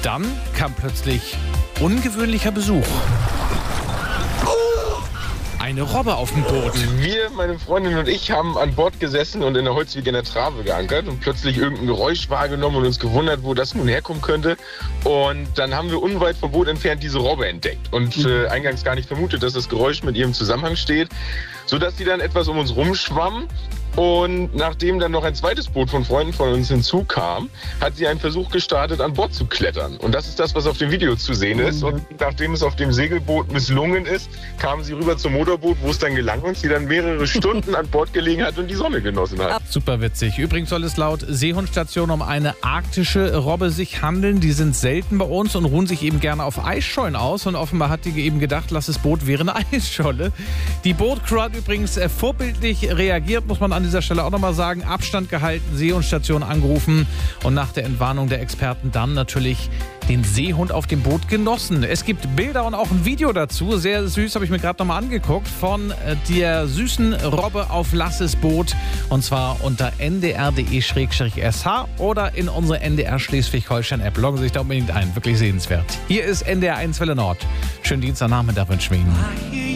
dann kam plötzlich ungewöhnlicher Besuch. Eine Robbe auf dem Boot. Wir, meine Freundin und ich, haben an Bord gesessen und in der Holzwiege in der Trave geankert und plötzlich irgendein Geräusch wahrgenommen und uns gewundert, wo das nun herkommen könnte. Und dann haben wir unweit vom Boot entfernt diese Robbe entdeckt und eingangs gar nicht vermutet, dass das Geräusch mit ihrem Zusammenhang steht, sodass sie dann etwas um uns rumschwamm. Und nachdem dann noch ein zweites Boot von Freunden von uns hinzukam, hat sie einen Versuch gestartet, an Bord zu klettern. Und das ist das, was auf dem Video zu sehen ist. Und nachdem es auf dem Segelboot misslungen ist, kam sie rüber zum Motorboot, wo es dann gelang und sie dann mehrere Stunden an Bord gelegen hat und die Sonne genossen hat. Super witzig. Übrigens soll es laut Seehundstation um eine arktische Robbe sich handeln. Die sind selten bei uns und ruhen sich eben gerne auf Eisschollen aus. Und offenbar hat die eben gedacht, das Boot wäre eine Eisscholle. Die Bootcrew hat übrigens vorbildlich reagiert, muss man an dieser Stelle auch nochmal sagen. Abstand gehalten, Seehundstation angerufen und nach der Entwarnung der Experten dann natürlich den Seehund auf dem Boot genossen. Es gibt Bilder und auch ein Video dazu. Sehr süß, habe ich mir gerade nochmal angeguckt, von der süßen Robbe auf Lasses Boot. Und zwar unter ndr.de/sh oder in unsere NDR Schleswig-Holstein-App. Loggen Sie sich da unbedingt ein. Wirklich sehenswert. Hier ist NDR 1 Welle Nord. Schönen Dienstagnachmittag wünschen wir Ihnen.